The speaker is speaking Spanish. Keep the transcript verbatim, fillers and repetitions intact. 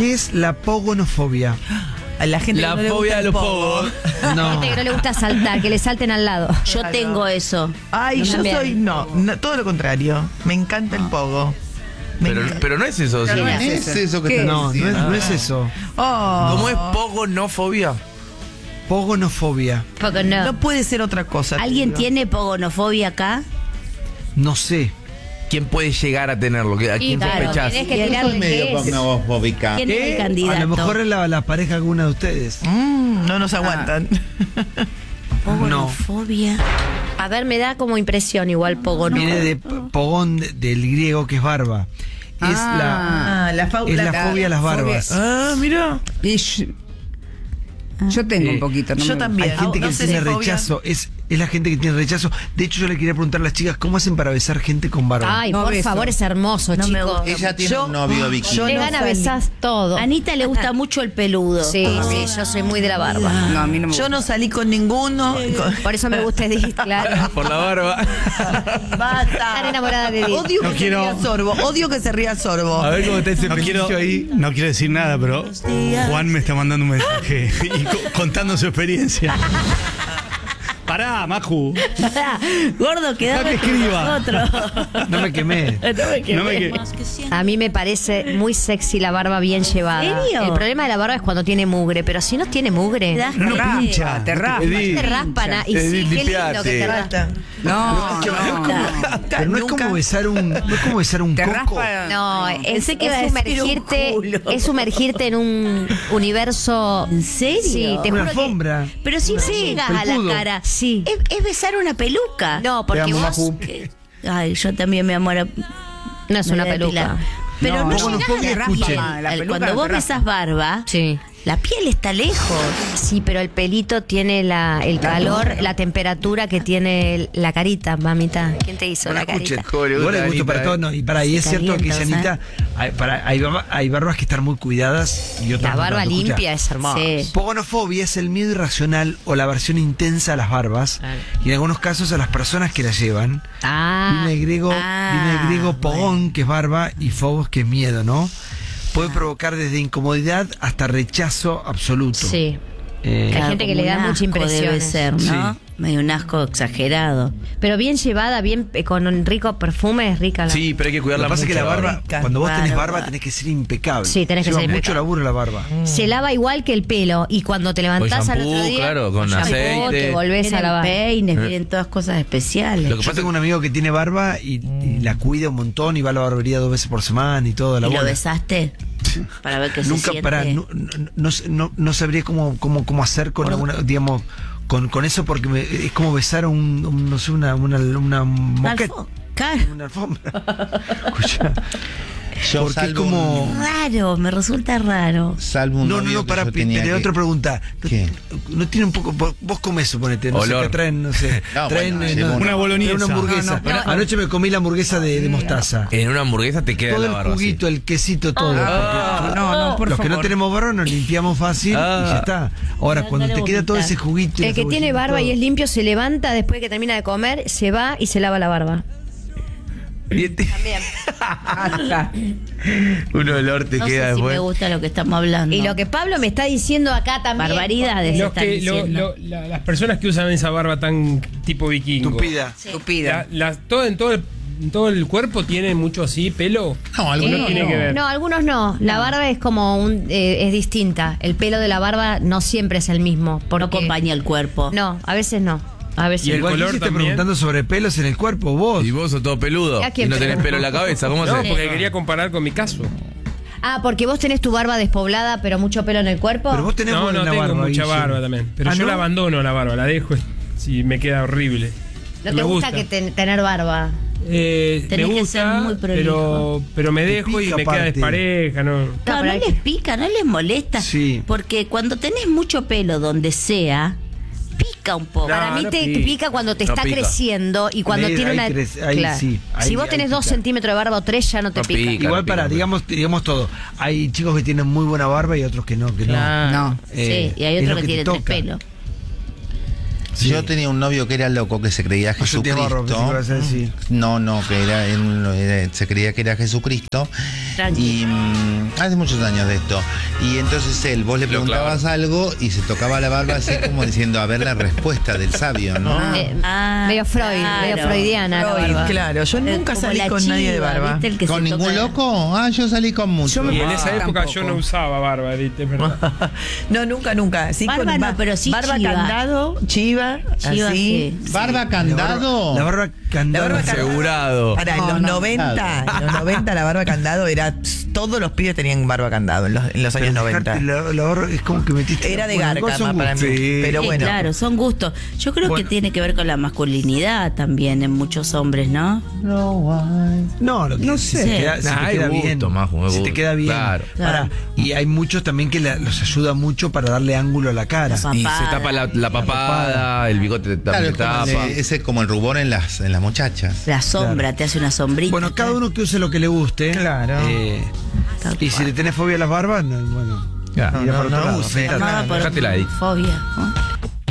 ¿Qué es la pogonofobia? A la gente La que no le fobia gusta de el los pogo. pogos. No. Gente que no le gusta saltar, que le salten al lado. Yo tengo eso. Ay, Yo yo también. soy, no, no, todo lo contrario. Me encanta el pogo. Me Pero, encanta. pero no es eso, Pero sí. no Es es eso. eso que ¿Qué? estás No, no es, diciendo. no es eso. Oh. ¿Cómo es pogonofobia? Pogonofobia. Porque no. No puede ser otra cosa. te ¿Alguien digo. tiene pogonofobia acá? No sé. ¿ Quién puede llegar a tenerlo? ¿A quién claro, sospechás? tenés que ¿Quién tirarle Soy medio qué es. pogonofóbica. ¿Quién es el candidato? A lo mejor es la, la pareja de alguna de ustedes. Mm, no nos aguantan. Pogonofobia. A ver, me da como impresión igual pogono. Viene de p- pogón de- del griego que es barba. Es la, Ah, la, fa- es la fobia a las barbas. Ah, mira. Y yo, yo tengo Eh, un poquito. No yo me- también. Hay gente que No sé tiene si fobia. rechazo. Es, es la gente que tiene rechazo. De hecho, yo le quería preguntar a las chicas cómo hacen para besar gente con barba. Ay, No por beso. favor, es hermoso, No me chicos. gusta. Ella tiene Yo- un novio vikingo. yo Le no gana, salí. besás todo. A Anita le gusta mucho el peludo. Sí, sí, yo soy muy de la barba. No, a mí no me Yo gusta. no salí con ninguno. Con- Por eso me gusta Edith, claro. Por la barba. Basta. Están enamorada de Edith. Odio No que quiero- se ría sorbo. Odio que se ría sorbo. A ver cómo está ese No quiero, pelillo ahí. no quiero decir nada, pero Juan me está mandando un mensaje y co- contando su experiencia. Pará, Maju. Pará, gordo, quedate No te con escriba. nosotros. No me quemé. No me que- A mí me parece muy sexy la barba bien llevada. ¿En serio? El problema de la barba es cuando tiene mugre, pero si no tiene mugre, Te das No cuenta. pincha, te raspa. Edith. te raspan. ah, Y sí, Edith, qué lindo limpiate. que te raspan. Basta. No, no. Pero no es Nunca- como besar un, no es como besar un Te coco. raspa. No, es, Pensé que es iba a decir sumergirte, un culo. es sumergirte en un universo. ¿En serio? Sí, te Una juro que- alfombra. Pero si no Sí, llegas a la felpudo. cara. Sí. Es, es besar una peluca. No, porque Te amo, vos Maju. Ay, yo también, mi amor. no es me una voy a depilar. peluca. Pero no, No, llegás pogonofobia, a la escuchen. piel. La Al- peluca Cuando no vos te raspa. besás barba, Sí. la piel está lejos. Sí, pero el pelito tiene la, el calor, la temperatura que tiene el- la carita, mamita. ¿Quién te hizo la Escuchen, carita? Cómo le gusta igual le a gusto Anita, para eh. todo. No, y para y es Se cierto que dice calienta, Anita, hay, para, hay, barba- hay barbas que están muy cuidadas y otras La no barba tanto. Escucha, limpia es hermosa. Sí. Pogonofobia es el miedo irracional o la aversión intensa a las barbas y en algunos casos a las personas que las llevan. Ah, Viene el griego, ah, viene el griego pogón, bueno. que es barba, y phobos, que es miedo, ¿no? Puede provocar desde incomodidad hasta rechazo absoluto. sí. Eh, Hay gente que le da como un mucha asco impresión debe eso. ser, ¿no? Sí. Medio un asco exagerado. Pero bien llevada, bien eh, con un rico perfume, es rica la. Sí, pero hay que Lo cuidarla que pasa es mucho. que la barba, rica, cuando vos tenés barba. barba, tenés que ser impecable. Sí, tenés que Lleva ser mucho impecable. laburo la barba. Se lava igual que el pelo y cuando te levantás al shampoo, otro día, claro, con shampoo, aceite. te volvés a Vienen lavar. peines, vienen todas cosas especiales. Lo que Yo pasa tengo un amigo que tiene barba y, y la cuida un montón y va a la barbería dos veces por semana y todo. La ¿Y lo bola. besaste? Para ver qué se Nunca siente. para, no, no, no, no- no sabría cómo, cómo, cómo hacer con Por- alguna, digamos, con, con eso porque me- es como besar un, un, no sé, una, una, una moqueta. Alfo- Claro. Una alfombra. Escucha. Yo Porque es salvo como. un- Raro, me resulta raro. Salvo un No, no, novio no, que para yo tenía pero que- otra pregunta. ¿No, ¿Qué? no tiene un poco. Vos vos comés, suponete, no Olor. sé qué traen, no sé. No, traen bueno, eh, llevo no, una boloñesa. Una hamburguesa. No, no, no. Anoche me comí la hamburguesa de, de mostaza. En una hamburguesa te queda Todo la el barba. juguito, el quesito, todo. Ah, porque no, no, por los que no favor. tenemos barba nos limpiamos fácil Ah. y ya está. Ahora, No, cuando no te le queda todo vomita. ese juguito. y El la que tiene cebollita, barba todo. y es limpio se levanta después que termina de comer, se va y se lava la barba. Un olor te No queda sé si después. me gusta lo que estamos hablando. Y lo que Pablo me está diciendo acá también. Barbaridades Los están que, lo- diciendo. lo- la- las personas que usan esa barba tan tipo vikingo. Tupida. Estúpida. La- las- todo, en todo el, en todo el cuerpo tiene mucho así pelo. No, algunos no tiene que ver. No, algunos no. La barba es como un eh, es distinta. El pelo de la barba no siempre es el mismo. Porque, No acompaña el cuerpo. No, a veces no. A veces Y el no. Igual color que esté también. preguntando sobre pelos en el cuerpo, vos. Y vos sos todo peludo. ¿A Y quién no tenés pregunto? pelo en la cabeza. ¿Cómo No, se? porque quería comparar con mi caso. Ah, porque vos tenés tu barba despoblada, pero mucho pelo en el cuerpo. Pero vos tenés No, buena no tengo barba, mucha Guille. barba también. Pero Ah, yo ¿no? la abandono la barba, la dejo. Si me queda horrible. no me te gusta, gusta. que ten- tener barba. Eh, Tenés me que gusta, ser muy prolijo. pero, pero me Te dejo y pica me queda aparte. despareja. No. No, No, no pero hay les que- pica, no les molesta. Sí. Porque cuando tenés mucho pelo donde sea, pica un poco. No, Para mí no te pica. pica cuando te No está pica. creciendo y cuando Ahí- tiene ahí una. crece- ahí sí, ahí- si vos ahí tenés dos pica. centímetros de barba o tres, ya no te No pica. pica. Igual no para, pica. digamos, digamos todo. Hay chicos que tienen muy buena barba y otros que no, que no. No. Eh, Sí, y hay es otro lo que, te tiene tres toca. pelos. Sí. Yo tenía un novio que era loco, que se creía No, yo te barro, pensé que ibas a Jesucristo. decir. No, no, que era, él era- se creía que era Jesucristo. Tranqui. Y mm, hace muchos años de esto. Y entonces él, vos le Lo preguntabas algo y se tocaba la barba así como diciendo a ver la respuesta del sabio, ¿no? Eh, Ah, medio Freud, claro. medio freudiana. la Freud, barba. claro. Yo Eh, nunca como salí la con nadie de chiva, barba. ¿viste? El que ¿Con se ningún toca- loco? Ah, yo salí con muchos. Yo me- Y en esa Ah, época yo tampoco. no usaba barba, Edith, es verdad. No, nunca, nunca. Sí, Barba con no, ba- pero sí barba chiva. candado, chiva, Chiva, así. sí. ¿Barba candado? La barba candada. La barba candado. Asegurado. Para, en No, los no. noventa, en los noventa la barba candado era, todos los pibes tenían barba candado en los, en los años Pero noventa. dejarte La, la barba es como que metiste. Era de Bueno, garca igual son más para mí. gustos. Sí. Pero Sí, bueno. claro, son gustos. Yo creo Bueno. que tiene que ver con la masculinidad también en muchos hombres, ¿no? No, lo que No si sé. te queda, si Nah, te hay queda gusto, bien. Majo, hay si te gusto. queda bien. Claro. Pará. Claro. Y hay muchos también que la- los ayuda mucho para darle ángulo a la cara. La Y se papada. tapa la, la papada, el bigote Claro, también es te como, tapa. el- ese es como el rubor en las, en las muchachas. La sombra, te hace una sombrita. Bueno, cada uno que use lo que le guste. Claro. Eh, Tal y si cual. le tenés fobia a las barbas, no, bueno. Ya. mira No, para otro no lado. use. Afeitate. Llamada por Dejátela ahí. fobia, ¿no?